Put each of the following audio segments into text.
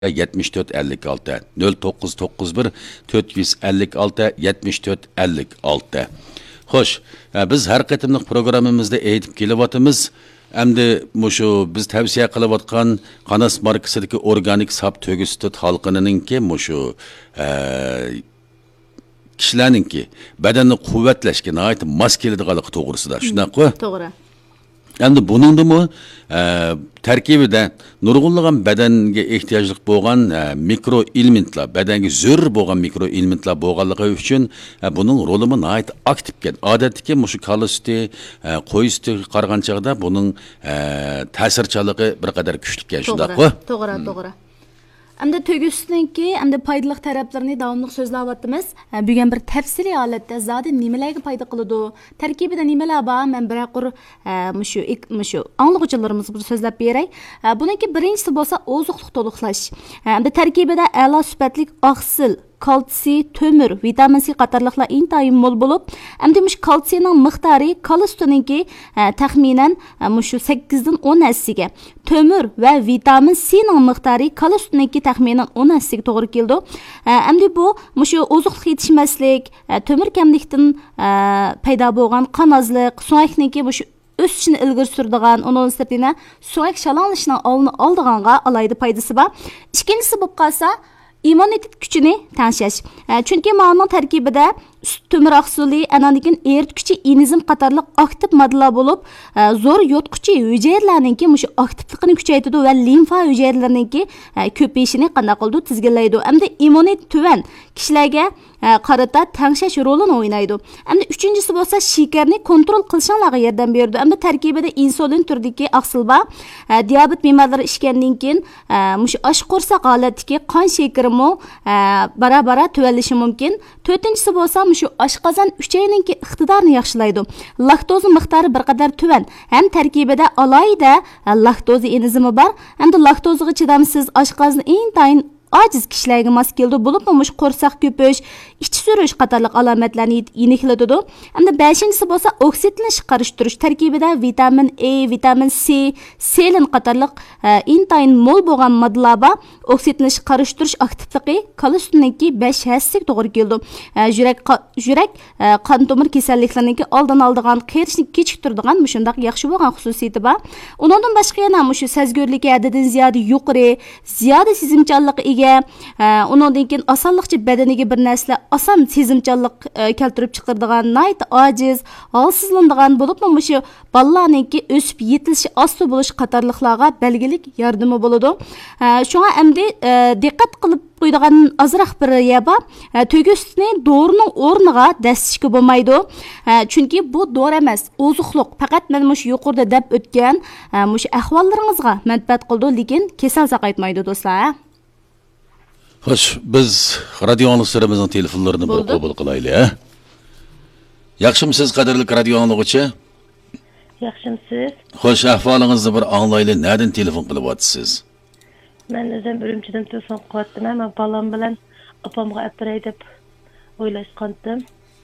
7456 0991 456 7456. Xo'sh, biz har qatimliq programmamizda aytib kelyapmiz. Endi mushu biz tavsiya qilayotgan Qanas markasidagi organik sap to'g'ri sut halqinininki mushu kishilarninki badanni quvvatlashga nihoyat mos keladiganligi to'g'risida. Shunaqmi? To'g'ri. Endi buningdimi tarkibida nurg'unlagan badanga ehtiyojli bo'lgan mikro elementlar, badanga zo'r bo'lgan mikro elementlar bo'lganligi uchun buning roli nihoyat aktiv ekan. Odatdagi mushu kala suti, qo'y sutiga qaragan chog'da buning ta'sirchanligi bir qadar kuchli ekan, shundaqmi? To'g'ri. Endi to'g'risizki, endi foydali taraflarini davomli so'zlayapmiz. Bugun bir tafsiliy holatda zodi nimalarga foyda qiladi, tarkibida nimalar bor, men biraqur mushu anglag'uchilarimiz bir so'zlab beray. Buniki birinchisi bo'lsa oziqlik to'liqlash. Endi tarkibida a'lo sifatli oqsil, kalsiy, tömür, vitamin C qatorliqlar intayin mol bo'lib, endi mush kalsiyning miqdori kala sutininki taxminan mushu 8 dan 10 hissasiga, tömür va vitamin C ning miqdori kala sutininki taxminan 10 hissasiga to'g'ri keldi. Endi bu mushu oziqlik yetishmaslik, tömür kamlikdan paydo bo'lgan qanozlik, so'ngakniki mushu o'sishini ilgari suradigan, onun sirtina so'ngak shalanlashning oldini oldiganga alayda foydasi bor. Ikkinchisi bo'lib qolsa immunitet kuchini tangshash. Chunki ma'lum tarkibida sut tömür oqsili, anandikin erituvchi enizm qatorliq aktiv moddalar bo'lib, zo'r yotquchi hujayralarninki mushu aktivligini kuchaytiradi va limfa hujayralarninki ko'payishini qanday qildi tizginlaydi. Hamda immunitet tuvan kishilarga qarata tangshash rolini o'ynaydi. Hamda uchinchisi bo'lsa shakarni kontrol qilishinglarga yordam beradi. Hamda tarkibida insulin turidagi oqsil bor. Diabet bemorlari ichgandan keyin mushu osh qo'rsoq holatdagi qon shakarimi bara tuvanlishi mumkin. To'rtinchisi bo'lsa mushu oshqozon uchayninki iqtidorini yaxshilaydi. Laktoza miqdori bir qadar tuvan. Ham tarkibida alayda laktoza enzimi bor. Hamda laktozaga chidamsiz oshqozon intayin aciz kishilarga mos keldi bo'lib, mush qo'rsoq ko'pish, ich surish qatorliq alomatlarni aniqladi. Hamda 5-inchisi bo'lsa oksidlanish qarashtirish. Tarkibida vitamin A, vitamin C, selen qatorliq intayin mol bo'lgan moddalar bor. Oksidlanish qarashtirish aktivligi kolesterolinki 5 hissasiga to'g'ri keldi. Yurak qon tomir kasalliklarining oldini oladigan, qerishni kechiktiradigan mushundaq yaxshi bo'lgan xususiyati bor. Undan boshqa yana mushu sezgirligi haddidan ziyoda yuqori, ziyoda sezimchanligi undan keyin osonlikcha badaniga bir narsa oson sezimchanlik keltirib chiqaradigan, nihoyat ojiz, holsizlanadigan bo'lib, mushu bolalarninki o'sib yetilishi osti bo'lish qatorliqlarga belgilik yordami bo'ladi. Shunga endi diqqat qilib qo'yadigan azroq bir yaba to'g'risini dorining o'rniga dasishga bo'lmaydi. Chunki bu dori emas, oziqliq. Faqat men mush yuqorida deb o'tgan mush ahvollaringizga manfaat qildi, lekin kasal saqaytmaydi do'stlar. Xo'sh, biz radio anglishlarimizning telefonlarini bir qabul qilaylik. Yaxshimisiz, qadrli radio angluvchi? Yaxshimisiz. Xo'sh, ahvolingizni bir anglaylik. Nereden telefon qilib o'tasiz? Men o'zim Urumchidan telefon qilyaptim, ammo bolam bilan opamga apiray deb o'ylashgandim.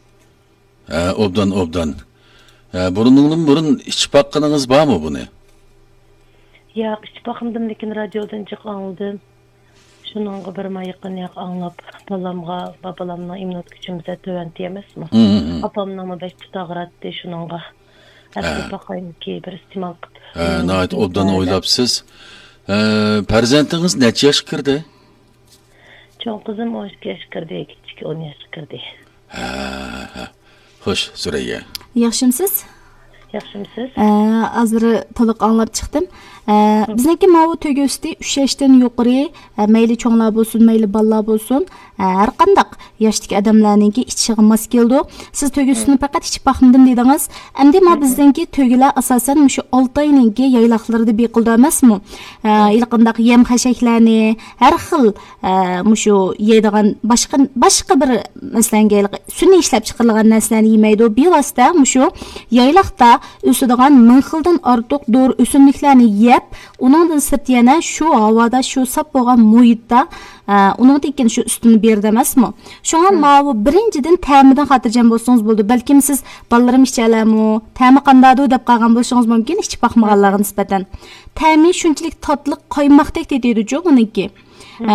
Obdan. Buruningdan burun ichib baqqaningiz bormi buni? Yo'q, ichib baqimdim, lekin radiodan chiqandim. Shuningga bir yaqin anglab, babalamning immunit kuchimizda to'vanti emasmi? Opamning bek tutag'ratdi shuningga. Asli baqayki bir iste'mol qilib. Nihoyat obdan o'ylabsiz. Farzandingiz necha yoshga kirdi? Cho'ng qizim 12 yoshga kirdi, kichik 10 yoshga kirdi. Xo'sh, Surayya. Yaxshimisiz? Yaxshimisiz? Hozir to'liq anglab chiqdim. Bizniki mavu to'g'risti 3 yoshdan yuqori, mayli cho'nglar bo'lsin, mayli bolalar bo'lsin, har qanday yoshdagi odamlarningki ichiga mos keldi. Siz to'g'risini faqat ichib baqmadim dedingiz. Endi ma bizningki to'g'rilar asosan shu 6 oyninki yayloqlarida beqildi emasmi? Ilqindaq yem xashaklarni, har xil shu yeydigan boshqa bir masalan sun'iy ishlab chiqarilgan narsalarni yemaydi. Bevosita shu yayloqda o'sadigan 1000 xildan ortiq dori o'simliklarni deb, uningdan sırt yana şu havada, şu sap bo'lgan muhitda uningdan keyin shu ustini berdi emasmi? Shunga bu birinchidan ta'midan xotirjam bo'lsangiz bo'ldi. Balkim siz bolalarim ichalarmi, ta'mi qandaydi deb qolgan bo'lishingiz mumkin, ichib baxmaganlarga nisbatan. Ta'mi shunchalik totli qaymoqdek deydi-ku buniki.